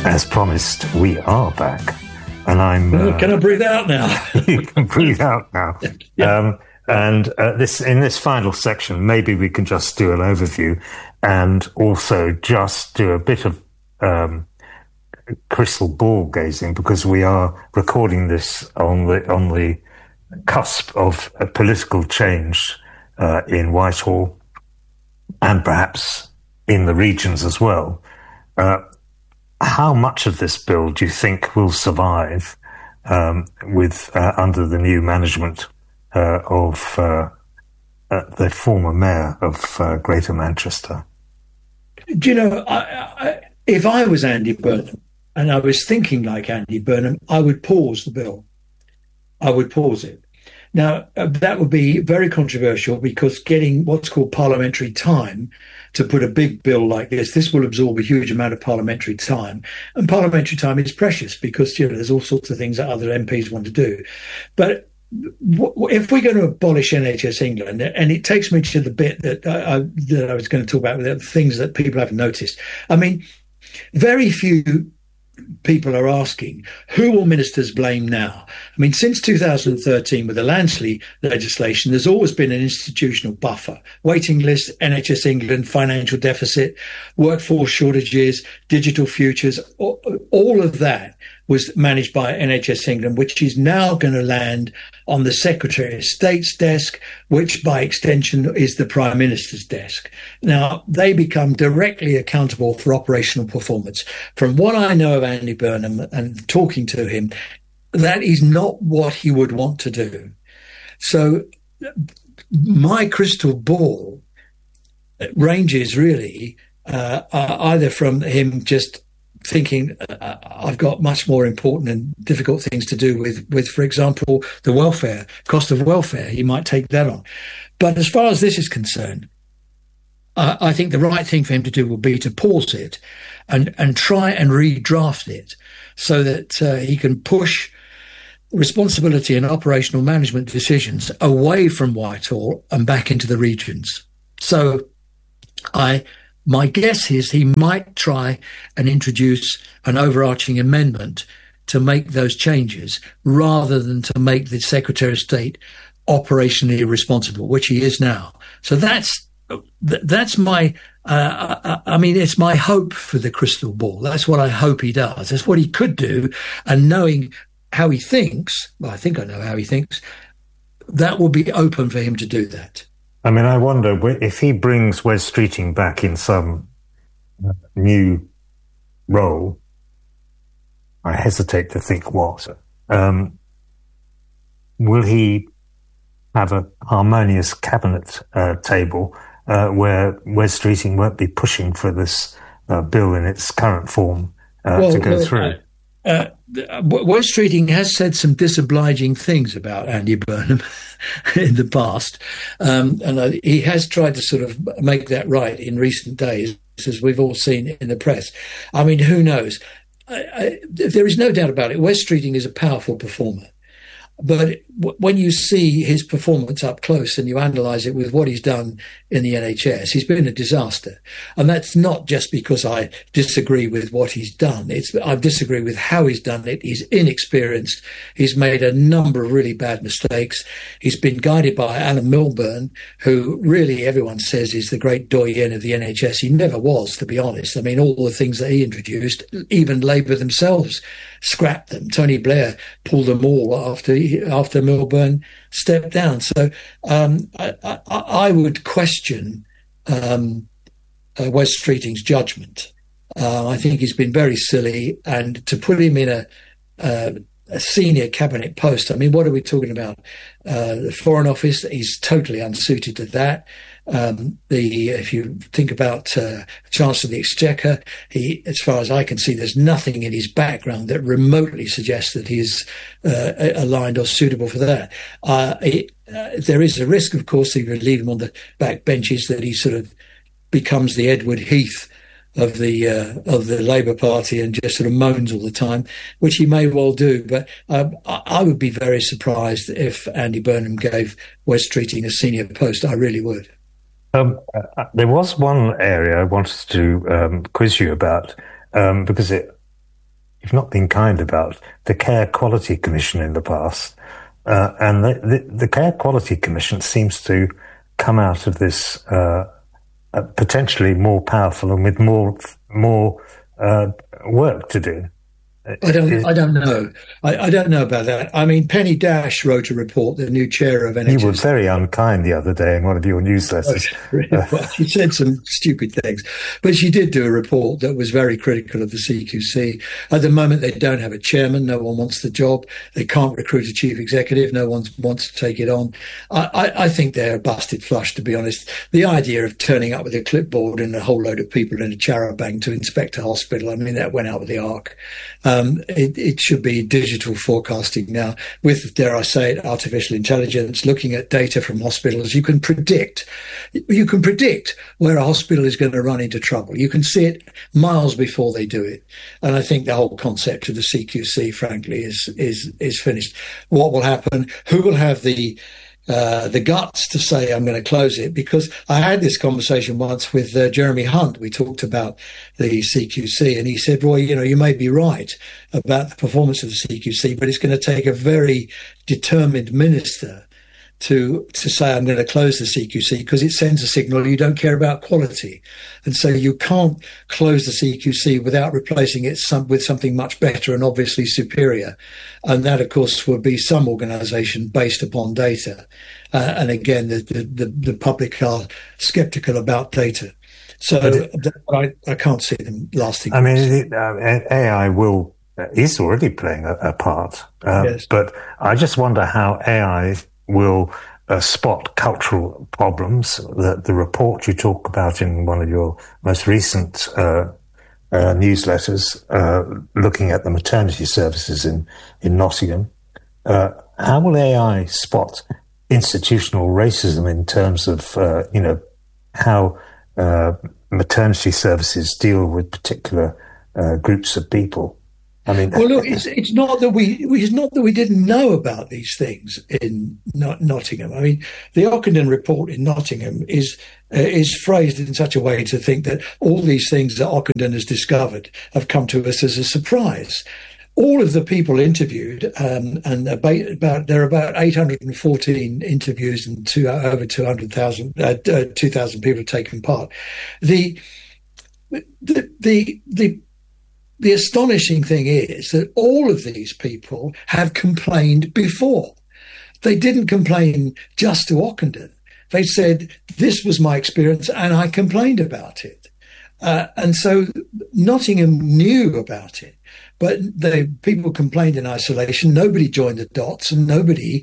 As promised, we are back. And I'm... can I breathe out now? You can breathe out now. Yeah. In this final section, maybe we can just do an overview and also just do a bit of crystal ball gazing, because we are recording this on the cusp of a political change in Whitehall and perhaps in the regions as well. How much of this bill do you think will survive with under the new management of the former mayor of Greater Manchester? Do you know, if I was Andy Burnham and I was thinking like Andy Burnham, I would pause the bill. I would pause it. Now, that would be very controversial, because getting what's called parliamentary time to put a big bill like this will absorb a huge amount of parliamentary time. And parliamentary time is precious, because there's all sorts of things that other MPs want to do. But if we're going to abolish NHS England, and it takes me to the bit that I was going to talk about, the things that people haven't noticed. I mean, very few people are asking, who will ministers blame now? I mean, since 2013, with the Lansley legislation, there's always been an institutional buffer. Waiting list, NHS England, financial deficit, workforce shortages, digital futures, all of that was managed by NHS England, which is now going to land on the Secretary of State's desk, which by extension is the Prime Minister's desk. Now, they become directly accountable for operational performance. From what I know of Andy Burnham and talking to him, that is not what he would want to do. So my crystal ball ranges really either from him just thinking I've got much more important and difficult things to do with, for example, the welfare, cost of welfare. He might take that on. But as far as this is concerned, I think the right thing for him to do will be to pause it and try and redraft it so that he can push responsibility and operational management decisions away from Whitehall and back into the regions. So my guess is he might try and introduce an overarching amendment to make those changes rather than to make the Secretary of State operationally responsible, which he is now. So that's my, it's my hope for the crystal ball. That's what I hope he does. That's what he could do. And knowing how he thinks, well, I think I know how he thinks, that will be open for him to do that. I mean, I wonder if he brings Wes Streeting back in some new role. I hesitate to think what. Will he have a harmonious cabinet table where Wes Streeting won't be pushing for this bill in its current form to go through? Wes Streeting has said some disobliging things about Andy Burnham in the past, and he has tried to sort of make that right in recent days, as we've all seen in the press. I mean, who knows? There is no doubt about it. Wes Streeting is a powerful performer. But when you see his performance up close and you analyse it with what he's done in the NHS, he's been a disaster. And that's not just because I disagree with what he's done. I disagree with how he's done it. He's inexperienced. He's made a number of really bad mistakes. He's been guided by Alan Milburn, who really everyone says is the great doyen of the NHS. He never was, to be honest. I mean, all the things that he introduced, even Labour themselves scrapped them. Tony Blair pulled them all after Milburn stepped down. So I would question Wes Streeting's judgment. I think he's been very silly, and to put him in a senior cabinet post, I mean, what are we talking about? The Foreign Office, he's totally unsuited to that. If you think about Chancellor of the Exchequer, as far as I can see, there's nothing in his background that remotely suggests that he's aligned or suitable for that. There is a risk, of course, if you leave him on the back benches, that he sort of becomes the Edward Heath of the Labour Party and just sort of moans all the time, which he may well do. But I would be very surprised if Andy Burnham gave Wes Streeting a senior post. I really would. There was one area I wanted to quiz you about because you've not been kind about the Care Quality Commission in the past. And the Care Quality Commission seems to come out of this potentially more powerful and with more work to do. I don't know. I don't know about that. I mean, Penny Dash wrote a report, the new chair of NHS. You were very unkind the other day in one of your newsletters. Well, she said some stupid things, but she did do a report that was very critical of the CQC. At the moment, they don't have a chairman. No one wants the job. They can't recruit a chief executive. No one wants to take it on. I think they're busted flush, to be honest. The idea of turning up with a clipboard and a whole load of people in a charabanc to inspect a hospital, I mean, that went out with the ark. It should be digital forecasting now with, dare I say it, artificial intelligence, looking at data from hospitals. You can predict where a hospital is going to run into trouble. You can see it miles before they do it. And I think the whole concept of the CQC, frankly, is finished. What will happen? Who will have the guts to say, I'm going to close it? Because I had this conversation once with Jeremy Hunt. We talked about the CQC, and he said, Roy, you may be right about the performance of the CQC, but it's going to take a very determined minister to say, I'm going to close the CQC, because it sends a signal you don't care about quality. And so you can't close the CQC without replacing it with something much better and obviously superior. And that, of course, would be some organisation based upon data. And again, the public are sceptical about data. So I can't see them lasting. I mean, AI is already playing a part. Yes. But I just wonder how AI will spot cultural problems. The report you talk about in one of your most recent newsletters, looking at the maternity services in Nottingham, how will AI spot institutional racism in terms of how maternity services deal with particular groups of people? I mean, well, look, it's not that we didn't know about these things in Nottingham. I mean, the Ockenden report in Nottingham is phrased in such a way to think that all these things that Ockenden has discovered have come to us as a surprise. All of the people interviewed, and there are about 814 interviews and over 2,000 people have taken part. The astonishing thing is that all of these people have complained before. They didn't complain just to Ockenden. They said, this was my experience and I complained about it. And so Nottingham knew about it, but the people complained in isolation. Nobody joined the dots and nobody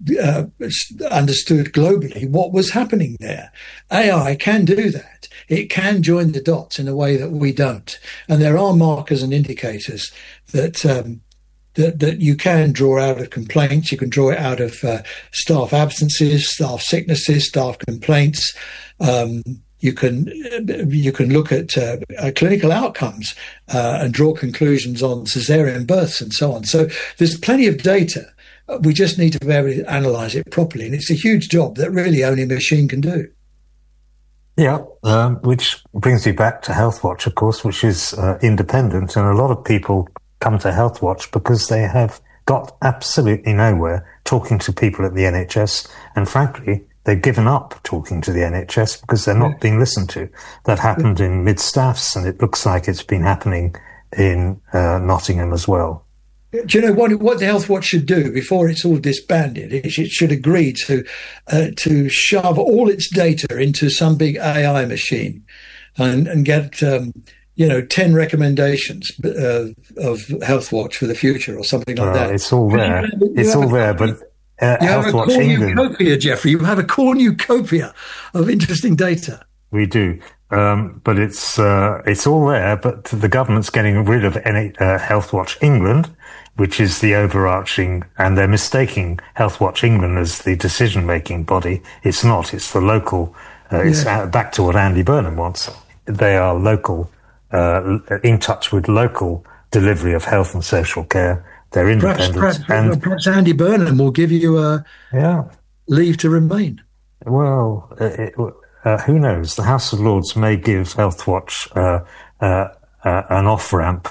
understood globally what was happening there. AI can do that. It can join the dots in a way that we don't. And there are markers and indicators that you can draw out of complaints. You can draw it out of staff absences, staff sicknesses, staff complaints. You can look at clinical outcomes and draw conclusions on cesarean births and so on. So there's plenty of data. We just need to be able to analyse it properly. And it's a huge job that really only a machine can do. Yeah, which brings you back to Healthwatch, of course, which is independent. And a lot of people come to Healthwatch because they have got absolutely nowhere talking to people at the NHS. And frankly, they've given up talking to the NHS because they're not being listened to. That happened in Mid-Staffs, and it looks like it's been happening in Nottingham as well. Do you know what the Healthwatch should do before it's all disbanded? It should agree to shove all its data into some big AI machine and get 10 recommendations of Healthwatch for the future or something like that. It's all there. It's all there, but you have a cornucopia, Jeffrey. You have a cornucopia of interesting data. We do. But it's all there, but the government's getting rid of Healthwatch England, which is the overarching, and they're mistaking Healthwatch England as the decision-making body. It's not. It's the local. It's back to what Andy Burnham wants. They are local, in touch with local delivery of health and social care. They're independent. Perhaps Andy Burnham will give you leave to remain. Well, who knows? The House of Lords may give Healthwatch an off-ramp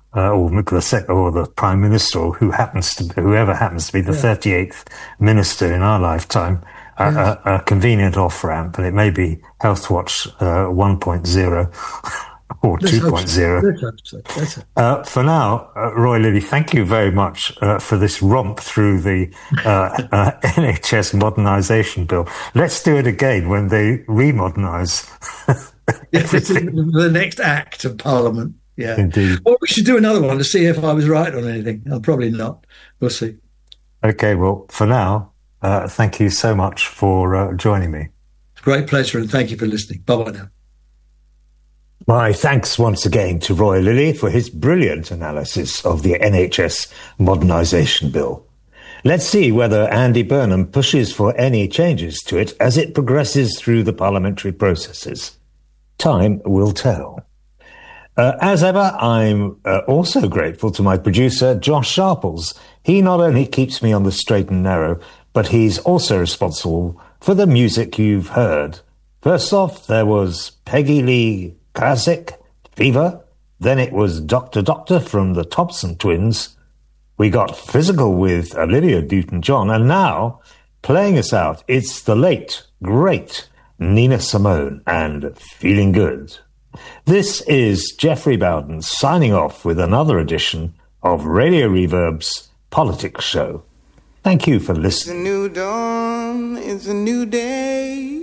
or the Prime Minister, or whoever happens to be the 38th Minister in our lifetime, a convenient off-ramp, and it may be Healthwatch 1.0 or 2.0. For now, Roy Lilly, thank you very much for this romp through the NHS modernisation bill. Let's do it again when they remodernise everything. The next act of Parliament. Yeah, indeed. Well, we should do another one to see if I was right on anything. I'll probably not. We'll see. Okay, well, for now, thank you so much for joining me. Great pleasure, and thank you for listening. Bye-bye now. My thanks once again to Roy Lilly for his brilliant analysis of the NHS modernisation bill. Let's see whether Andy Burnham pushes for any changes to it as it progresses through the parliamentary processes. Time will tell. As ever, I'm also grateful to my producer, Josh Sharples. He not only keeps me on the straight and narrow, but he's also responsible for the music you've heard. First off, there was Peggy Lee Classic, Fever. Then it was Dr. Doctor from the Thompson Twins. We got Physical with Olivia Newton-John. And now, playing us out, it's the late, great Nina Simone and Feeling Good. This is Geoffrey Bowden signing off with another edition of Radio Reverb's Politics Show. Thank you for listening. It's a new dawn, it's a new day.